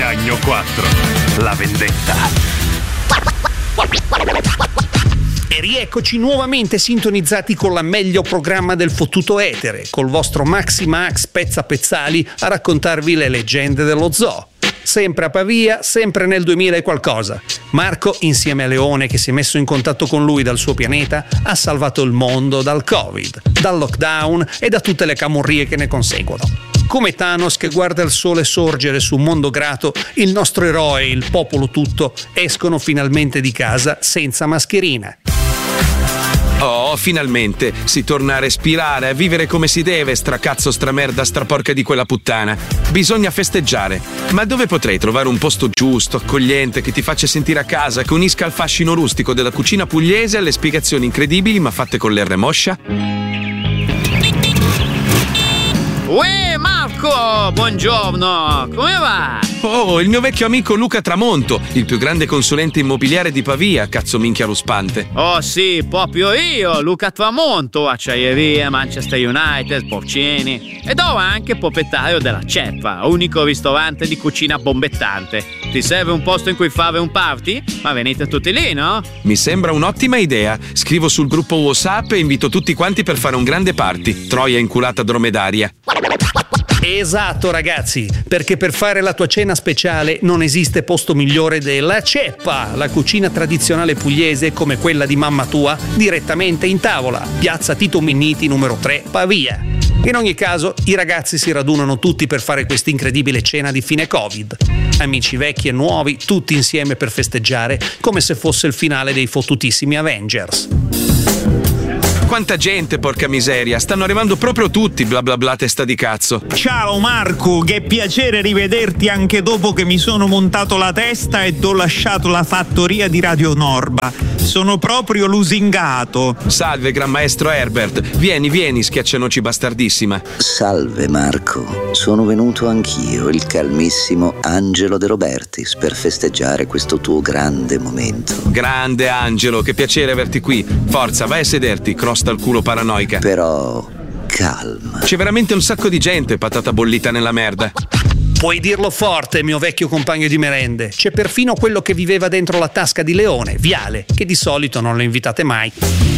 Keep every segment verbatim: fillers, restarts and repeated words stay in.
Cagno quattro, la vendetta. E rieccoci nuovamente sintonizzati con la meglio programma del fottuto etere, col vostro Maxi Max Pezza Pezzali a raccontarvi le leggende dello zoo. Sempre a Pavia, sempre nel duemila e qualcosa. Marco, insieme a Leone che si è messo in contatto con lui dal suo pianeta, ha salvato il mondo dal Covid, dal lockdown e da tutte le camorrie che ne conseguono. Come Thanos che guarda il sole sorgere su un mondo grato, il nostro eroe e il popolo tutto escono finalmente di casa senza mascherina. Oh, finalmente si torna a respirare, a vivere come si deve, stracazzo, stramerda, straporca di quella puttana. Bisogna festeggiare. Ma dove potrei trovare un posto giusto, accogliente, che ti faccia sentire a casa, che unisca il fascino rustico della cucina pugliese alle spiegazioni incredibili ma fatte con l'R moscia? Uè Marco, buongiorno, come va? Oh, il mio vecchio amico Luca Tramonto, il più grande consulente immobiliare di Pavia, cazzo minchia ruspante. Oh sì, proprio io, Luca Tramonto, acciaieria, Manchester United, porcini. Ed ho anche proprietario della Ceppa, unico ristorante di cucina bombettante. Ti serve un posto in cui fare un party? Ma venite tutti lì, no? Mi sembra un'ottima idea. Scrivo sul gruppo WhatsApp e invito tutti quanti per fare un grande party. Troia inculata dromedaria. Esatto ragazzi, perché per fare la tua cena speciale non esiste posto migliore della Ceppa, la cucina tradizionale pugliese come quella di mamma tua, direttamente in tavola, piazza Tito Minniti numero tre, Pavia. In ogni caso, i ragazzi si radunano tutti per fare questa incredibile cena di fine Covid. Amici vecchi e nuovi, tutti insieme per festeggiare, come se fosse il finale dei fottutissimi Avengers. Quanta gente, porca miseria, stanno arrivando proprio tutti, bla bla bla testa di cazzo. Ciao Marco, che piacere rivederti anche dopo che mi sono montato la testa e t'ho lasciato la fattoria di Radio Norba. Sono proprio lusingato. Salve, Gran Maestro Herbert. Vieni, vieni, schiaccianoci bastardissima. Salve Marco, sono venuto anch'io, il calmissimo Angelo De Robertis, per festeggiare questo tuo grande momento. Grande Angelo, che piacere averti qui. Forza, vai a sederti, crosta il culo paranoica. Però calma. C'è veramente un sacco di gente, patata bollita nella merda. Puoi dirlo forte, mio vecchio compagno di merende. C'è perfino quello che viveva dentro la tasca di Leone, Viale, che di solito non lo invitate mai.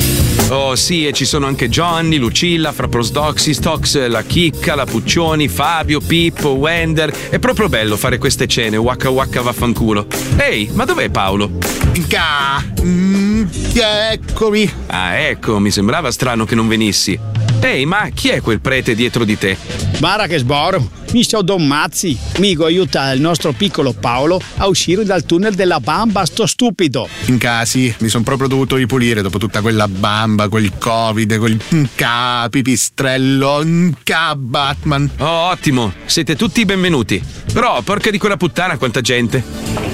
Oh sì, e ci sono anche Johnny, Lucilla, Fra Prosdoxis, Tox, la Chicca, la Puccioni, Fabio, Pippo, Wender. È proprio bello fare queste cene, wacca wacca vaffanculo. Ehi, ma dov'è Paolo? Ca... Mm, eccomi. Ah, ecco, mi sembrava strano che non venissi. Ehi, ma chi è quel prete dietro di te? Guarda che sboro, mi sto Don Mazzi. Migo aiuta il nostro piccolo Paolo a uscire dal tunnel della bamba, sto stupido. In casi, mi sono proprio dovuto ripulire dopo tutta quella bamba, quel Covid, quel ca pipistrello, ca Batman. Oh, ottimo, siete tutti benvenuti. Però, porca di quella puttana, quanta gente.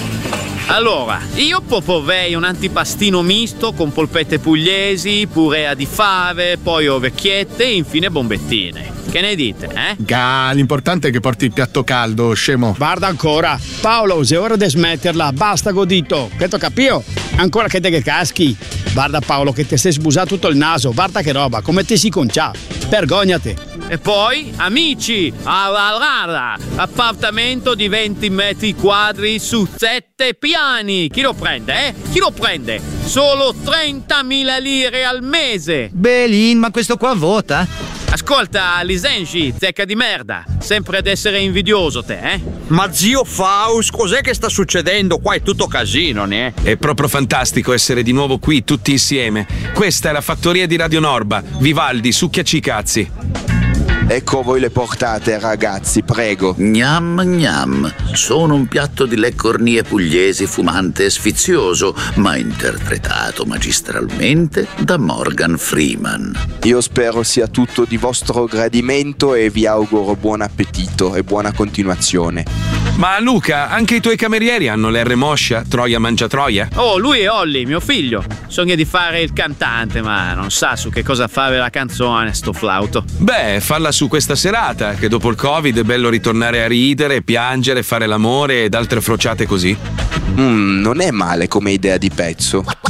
Allora, io proporrei un antipastino misto con polpette pugliesi, purea di fave, poi orecchiette e infine bombettine. Che ne dite, eh? Ga, l'importante è che porti il piatto caldo, scemo. Guarda ancora, Paolo, se è ora di smetterla, basta godito. Che to capio? Ancora che te che caschi. Guarda Paolo che ti stai sbusato tutto il naso, guarda che roba, come ti si concia. Vergognate. E poi, amici, alla appartamento di venti metri quadri su sette piani. Chi lo prende, eh? Chi lo prende? Solo trentamila lire al mese. Belin, ma questo qua vota? Ascolta, Lisenji, zecca di merda. Sempre ad essere invidioso te, eh? Ma zio Faust, cos'è che sta succedendo? Qua è tutto casino, ne? È proprio fantastico essere di nuovo qui tutti insieme. Questa è la fattoria di Radio Norba. Vivaldi, succhiaci i cazzi. Ecco voi le portate, ragazzi, prego. Gnam gnam, sono un piatto di leccornie pugliesi fumante e sfizioso, ma interpretato magistralmente da Morgan Freeman. Io spero sia tutto di vostro gradimento e vi auguro buon appetito e buona continuazione. Ma Luca, anche i tuoi camerieri hanno l'R moscia? Troia mangia troia? Oh, lui è Olli, mio figlio. Sogna di fare il cantante, ma non sa su che cosa fare la canzone, sto flauto. Beh, falla su questa serata, che dopo il Covid è bello ritornare a ridere, piangere, fare l'amore ed altre frociate così. Mm, non è male come idea di pezzo.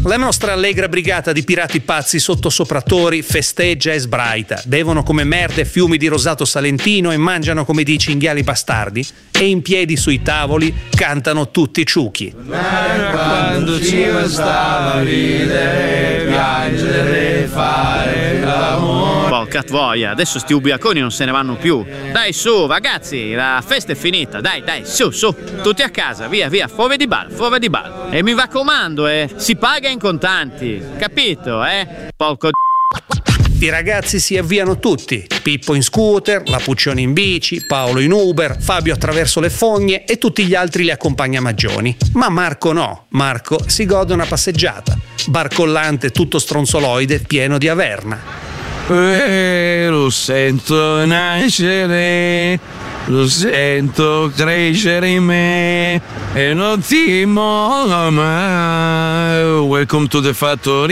La nostra allegra brigata di pirati pazzi sotto sopratori festeggia e sbraita, bevono come merde fiumi di rosato salentino e mangiano come dei cinghiali bastardi, e in piedi sui tavoli cantano tutti ciuchi. Quando ci bastava ridere, piangere, fare l'amore. Porca troia, adesso sti ubriaconi non se ne vanno più. Dai su, ragazzi, la festa è finita, dai, dai, su, su, tutti a casa, via, via, fuori di bar, fuori di bar. E mi raccomando, eh, si paga in contanti, capito, eh? Porco d***o. I ragazzi si avviano tutti, Pippo in scooter, la Puccioni in bici, Paolo in Uber, Fabio attraverso le fogne e tutti gli altri li accompagna Maggioni. Ma Marco no, Marco si gode una passeggiata, barcollante tutto stronzoloide pieno di Averna. Eh, lo sento nascere, lo sento crescere in me e non ti molla mai. Welcome to the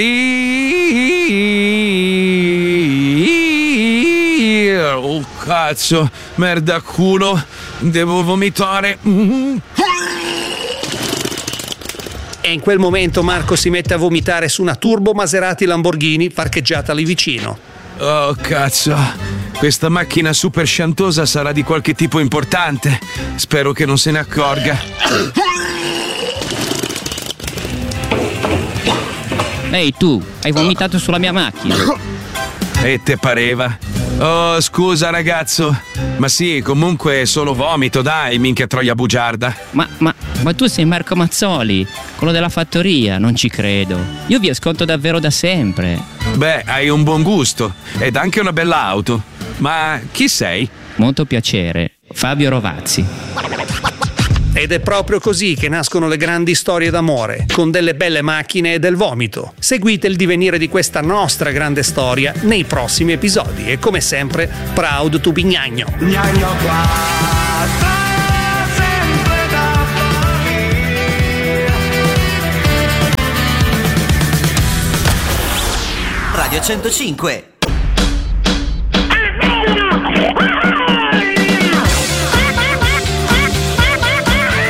factory. Oh cazzo, merda culo, devo vomitare. E in quel momento Marco si mette a vomitare su una Turbo Maserati Lamborghini parcheggiata lì vicino. Oh cazzo, questa macchina super sciantosa sarà di qualche tipo importante. Spero che non se ne accorga. Ehi tu, hai vomitato sulla mia macchina. E te pareva? Oh scusa ragazzo, ma sì, comunque è solo vomito, dai, minchia troia bugiarda. Ma, ma, ma tu sei Marco Mazzoli, quello della fattoria, non ci credo. Io vi ascolto davvero da sempre. Beh, hai un buon gusto ed anche una bella auto. Ma chi sei? Molto piacere, Fabio Rovazzi. Ed è proprio così che nascono le grandi storie d'amore, con delle belle macchine e del vomito. Seguite il divenire di questa nostra grande storia nei prossimi episodi e come sempre, proud to be gnagno. Gnagno qua, sta sempre da Radio centocinque